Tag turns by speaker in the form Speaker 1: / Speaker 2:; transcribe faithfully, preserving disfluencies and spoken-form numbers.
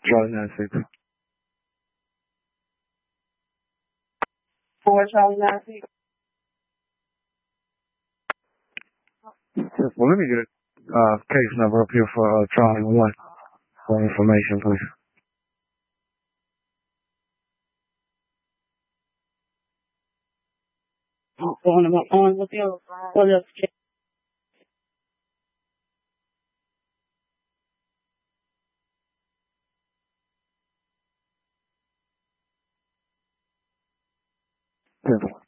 Speaker 1: Charlie nine six.
Speaker 2: four Charlie nine six.
Speaker 1: Well, let me get a uh, case number up here for uh, Charlie one for information, please.
Speaker 2: On the on with your for the
Speaker 1: Simple.